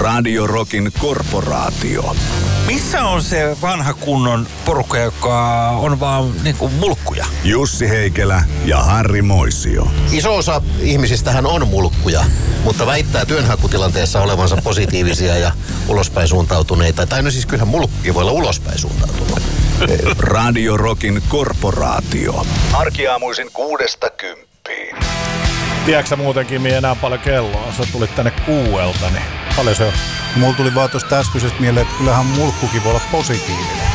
Radio Rockin korporaatio. Missä on se vanha kunnon porukka, joka on vaan niinku mulkkuja? Jussi Heikelä ja Harri Moisio. Iso osa ihmisistähän on mulkkuja, mutta väittää työnhakutilanteessa olevansa positiivisia ja ulospäin suuntautuneita. Tai no siis kyllähän mulkkukin voi olla ulospäin suuntautunut. Radio Rockin korporaatio. Arkiaamuisin 6–10. Tiedätkö muutenkin, mihin enää paljon kelloa? Sä tulit tänne 6, niin paljon se on? Mulla tuli vaan tuosta äskeisestä mieleen, että kyllähän mulkkukin voi olla positiivinen.